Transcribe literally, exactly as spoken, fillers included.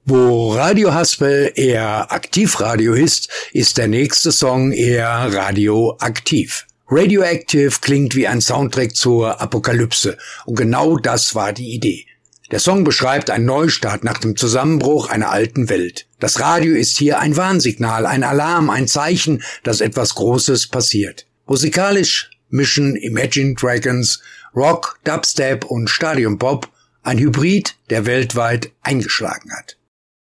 Wo Radio Haspel eher Aktivradio ist, ist der nächste Song eher radioaktiv. Radioactive klingt wie ein Soundtrack zur Apokalypse und genau das war die Idee. Der Song beschreibt einen Neustart nach dem Zusammenbruch einer alten Welt. Das Radio ist hier ein Warnsignal, ein Alarm, ein Zeichen, dass etwas Großes passiert. Musikalisch mischen Imagine Dragons Rock, Dubstep und Stadium Pop, ein Hybrid, der weltweit eingeschlagen hat.